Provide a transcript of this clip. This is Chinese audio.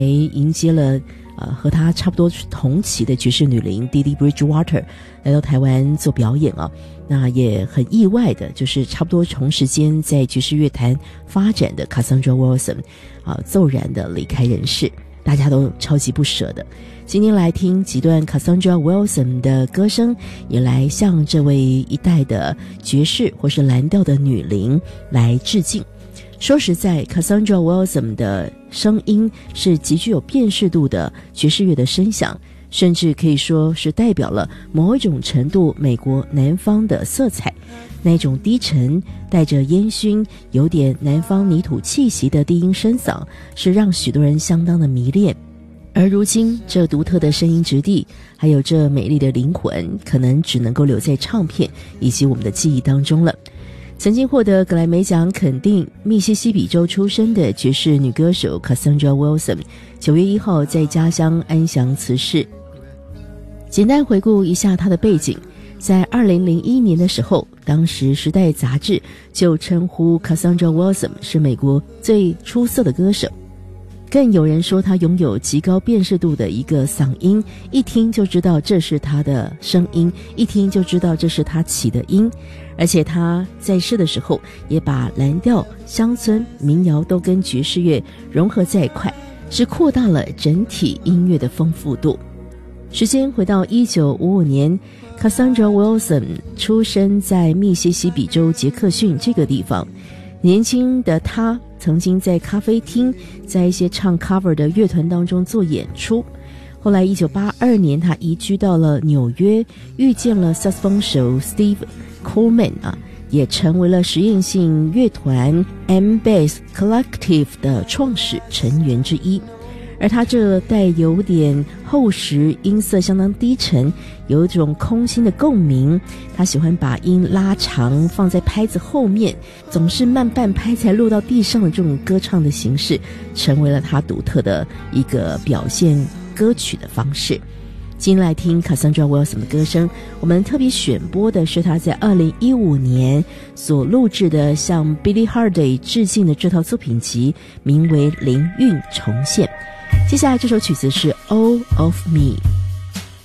迎接了和她差不多同期的爵士女伶 Dee Dee Bridgewater 来到台湾做表演啊。那也很意外的，就是差不多同时间在爵士乐坛发展的 Cassandra Wilson 骤然的离开人世，大家都超级不舍的。今天来听几段 Cassandra Wilson 的歌声，也来向这位一代的爵士或是蓝调的女伶来致敬。说实在 Cassandra Wilson 的声音是极具有辨识度的爵士乐的声响，甚至可以说是代表了某一种程度美国南方的色彩，那种低沉带着烟熏有点南方泥土气息的低音声嗓，是让许多人相当的迷恋。而如今这独特的声音质地还有这美丽的灵魂，可能只能够留在唱片以及我们的记忆当中了。曾经获得格莱美奖肯定密西西比州出生的爵士女歌手 Cassandra Wilson 9月1号在家乡安详辞世。简单回顾一下她的背景，在2001年的时候，当时《时代》杂志就称呼 Cassandra Wilson 是美国最出色的歌手，更有人说她拥有极高辨识度的一个嗓音，一听就知道这是她的声音，一听就知道这是她起的音。而且她在世的时候也把蓝调、乡村、民谣都跟爵士乐融合在一块，是扩大了整体音乐的丰富度。时间回到1955年， Cassandra Wilson 出生在密西西比州杰克逊这个地方。年轻的她曾经在咖啡厅，在一些唱 cover 的乐团当中做演出。后来1982年她移居到了纽约，遇见了萨克斯风手 Steve Coleman 也成为了实验性乐团 M-Bass Collective 的创始成员之一。而他这带有点厚实，音色相当低沉，有一种空心的共鸣。他喜欢把音拉长，放在拍子后面，总是慢半拍才落到地上的这种歌唱的形式，成为了他独特的一个表现歌曲的方式。今天来听 Cassandra Wilson 的歌声，我们特别选播的是他在2015年所录制的向 Billie Holiday 致敬的这套作品集，名为《灵韵重现》。接下来这首曲子是 All of Me。